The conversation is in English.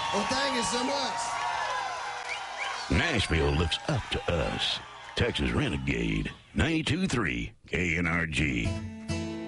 Well, thank you so much. Nashville looks up to us. Texas Renegade, 92.3 KNRG.